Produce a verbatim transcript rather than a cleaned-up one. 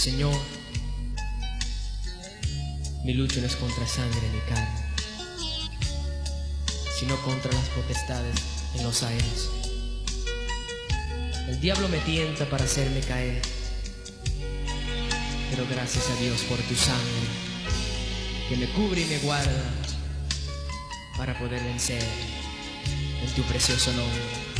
Señor, mi lucha no es contra sangre ni carne, sino contra las potestades en los aires. El diablo me tienta para hacerme caer, pero gracias a Dios por tu sangre que me cubre y me guarda para poder vencer en tu precioso nombre.